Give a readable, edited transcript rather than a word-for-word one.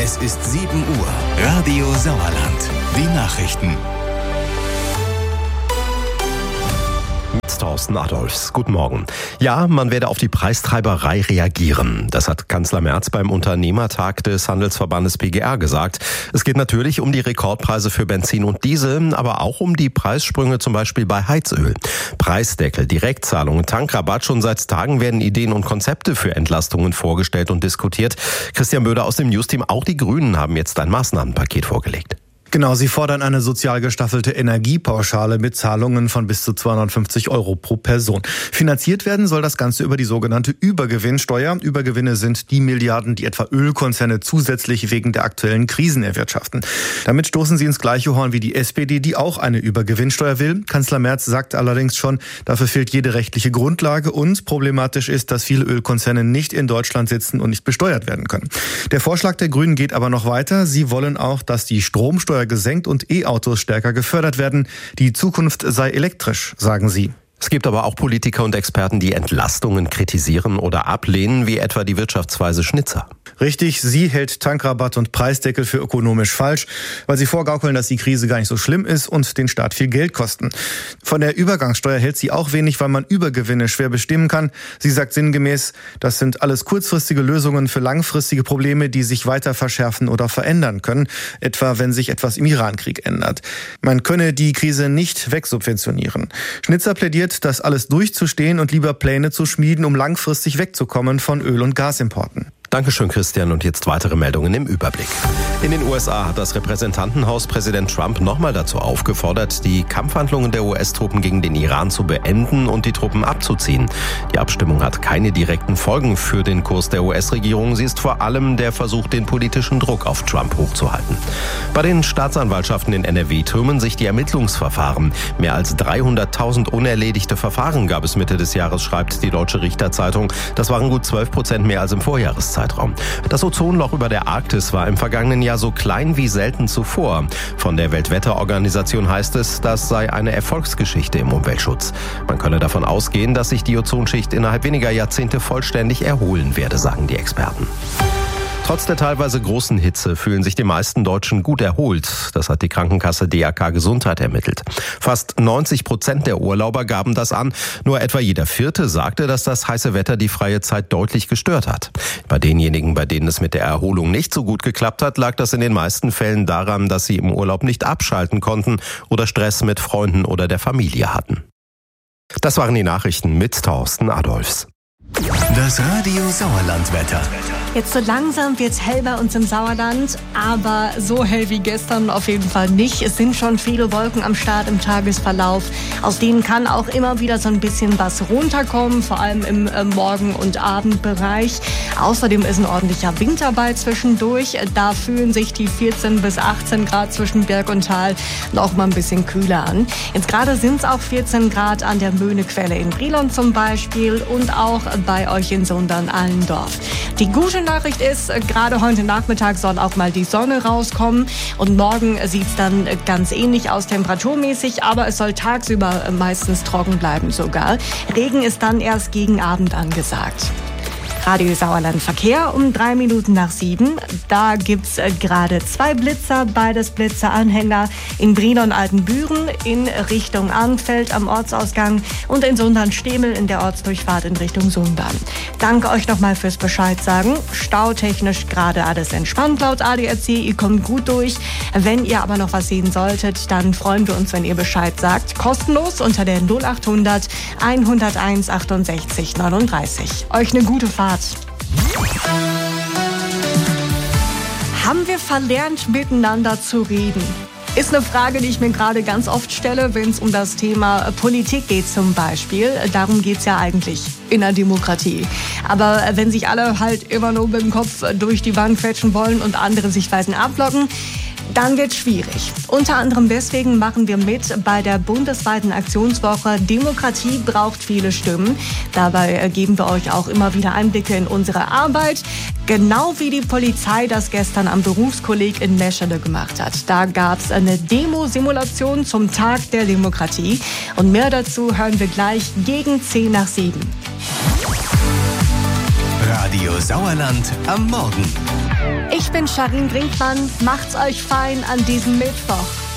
Es ist 7 Uhr. Radio Sauerland. Die Nachrichten. Mit Thorsten Adolfs. Guten Morgen. Ja, man werde auf die Preistreiberei reagieren. Das hat Kanzler Merz beim Unternehmertag des Handelsverbandes PGR gesagt. Es geht natürlich um die Rekordpreise für Benzin und Diesel, aber auch um die Preissprünge zum Beispiel bei Heizöl. Preisdeckel, Direktzahlungen, Tankrabatt. Schon seit Tagen werden Ideen und Konzepte für Entlastungen vorgestellt und diskutiert. Christian Böder aus dem Newsteam. Auch die Grünen haben jetzt ein Maßnahmenpaket vorgelegt. Genau, sie fordern eine sozial gestaffelte Energiepauschale mit Zahlungen von bis zu 250 € pro Person. Finanziert werden soll das Ganze über die sogenannte Übergewinnsteuer. Übergewinne sind die Milliarden, die etwa Ölkonzerne zusätzlich wegen der aktuellen Krisen erwirtschaften. Damit stoßen sie ins gleiche Horn wie die SPD, die auch eine Übergewinnsteuer will. Kanzler Merz sagt allerdings schon, dafür fehlt jede rechtliche Grundlage und problematisch ist, dass viele Ölkonzerne nicht in Deutschland sitzen und nicht besteuert werden können. Der Vorschlag der Grünen geht aber noch weiter. Sie wollen auch, dass die Stromsteuer gesenkt und E-Autos stärker gefördert werden. Die Zukunft sei elektrisch, sagen sie. Es gibt aber auch Politiker und Experten, die Entlastungen kritisieren oder ablehnen, wie etwa die Wirtschaftsweise Schnitzer. Richtig, sie hält Tankrabatt und Preisdeckel für ökonomisch falsch, weil sie vorgaukeln, dass die Krise gar nicht so schlimm ist und den Staat viel Geld kosten. Von der Übergangssteuer hält sie auch wenig, weil man Übergewinne schwer bestimmen kann. Sie sagt sinngemäß, das sind alles kurzfristige Lösungen für langfristige Probleme, die sich weiter verschärfen oder verändern können, etwa wenn sich etwas im Irankrieg ändert. Man könne die Krise nicht wegsubventionieren. Schnitzer plädiert, das alles durchzustehen und lieber Pläne zu schmieden, um langfristig wegzukommen von Öl- und Gasimporten. Dankeschön, Christian. Und jetzt weitere Meldungen im Überblick. In den USA hat das Repräsentantenhaus Präsident Trump nochmal dazu aufgefordert, die Kampfhandlungen der US-Truppen gegen den Iran zu beenden und die Truppen abzuziehen. Die Abstimmung hat keine direkten Folgen für den Kurs der US-Regierung. Sie ist vor allem der Versuch, den politischen Druck auf Trump hochzuhalten. Bei den Staatsanwaltschaften in NRW türmen sich die Ermittlungsverfahren. Mehr als 300.000 unerledigte Verfahren gab es Mitte des Jahres, schreibt die Deutsche Richterzeitung. Das waren gut 12% mehr als im Vorjahreszeitraum. Das Ozonloch über der Arktis war im vergangenen Jahr so klein wie selten zuvor. Von der Weltwetterorganisation heißt es, das sei eine Erfolgsgeschichte im Umweltschutz. Man könne davon ausgehen, dass sich die Ozonschicht innerhalb weniger Jahrzehnte vollständig erholen werde, sagen die Experten. Trotz der teilweise großen Hitze fühlen sich die meisten Deutschen gut erholt. Das hat die Krankenkasse DRK Gesundheit ermittelt. Fast 90% der Urlauber gaben das an. Nur etwa jeder Vierte sagte, dass das heiße Wetter die freie Zeit deutlich gestört hat. Bei denjenigen, bei denen es mit der Erholung nicht so gut geklappt hat, lag das in den meisten Fällen daran, dass sie im Urlaub nicht abschalten konnten oder Stress mit Freunden oder der Familie hatten. Das waren die Nachrichten mit Thorsten Adolfs. Das Radio Sauerland-Wetter. Jetzt so langsam wird's hell bei uns im Sauerland, aber so hell wie gestern auf jeden Fall nicht. Es sind schon viele Wolken am Start im Tagesverlauf. Aus denen kann auch immer wieder so ein bisschen was runterkommen, vor allem im Morgen- und Abendbereich. Außerdem ist ein ordentlicher Wind dabei zwischendurch. Da fühlen sich die 14 bis 18 Grad zwischen Berg und Tal noch mal ein bisschen kühler an. Jetzt gerade sind es auch 14 Grad an der Möhnequelle in Brilon zum Beispiel und auch bei euch in Sundern-Allendorf. Die gute Nachricht ist, gerade heute Nachmittag soll auch mal die Sonne rauskommen und morgen sieht es dann ganz ähnlich aus temperaturmäßig, aber es soll tagsüber meistens trocken bleiben sogar. Regen ist dann erst gegen Abend angesagt. Radio Sauerland Verkehr um 3 Minuten nach 7. Da gibt's gerade 2 Blitzer, beides Blitzeranhänger in Brilon-Altenbüren in Richtung Arnfeld am Ortsausgang und in Sundern-Stemel in der Ortsdurchfahrt in Richtung Sundern. Danke euch nochmal fürs Bescheid sagen. Stautechnisch gerade alles entspannt laut ADAC. Ihr kommt gut durch. Wenn ihr aber noch was sehen solltet, dann freuen wir uns, wenn ihr Bescheid sagt. Kostenlos unter der 0800 101 68 39. Euch eine gute Fahrt. Haben wir verlernt, miteinander zu reden? Ist eine Frage, die ich mir gerade ganz oft stelle, wenn es um das Thema Politik geht zum Beispiel. Darum geht's ja eigentlich in der Demokratie. Aber wenn sich alle halt immer nur mit dem Kopf durch die Wand quetschen wollen und andere Sichtweisen abblocken, dann wird's schwierig. Unter anderem deswegen machen wir mit bei der bundesweiten Aktionswoche Demokratie braucht viele Stimmen. Dabei geben wir euch auch immer wieder Einblicke in unsere Arbeit. Genau wie die Polizei das gestern am Berufskolleg in Meschede gemacht hat. Da gab's eine Demo-Simulation zum Tag der Demokratie. Und mehr dazu hören wir gleich gegen 10 nach 7. Radio Sauerland am Morgen. Ich bin Sharin Brinkmann. Macht's euch fein an diesem Mittwoch.